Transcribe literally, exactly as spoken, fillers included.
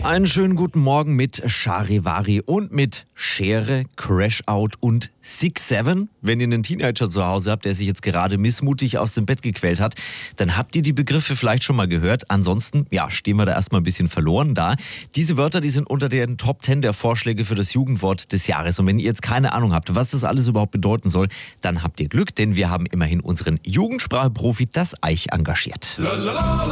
Einen schönen guten Morgen mit Charivari und mit Schere, Crash-Out und Six Seven. Wenn ihr einen Teenager zu Hause habt, der sich jetzt gerade missmutig aus dem Bett gequält hat, dann habt ihr die Begriffe vielleicht schon mal gehört. Ansonsten, ja, stehen wir da erstmal ein bisschen verloren da. Diese Wörter, die sind unter den Top zehn der Vorschläge für das Jugendwort des Jahres. Und wenn ihr jetzt keine Ahnung habt, was das alles überhaupt bedeuten soll, dann habt ihr Glück, denn wir haben immerhin unseren Jugendspracheprofi, das Eich, engagiert. La, la, la, la.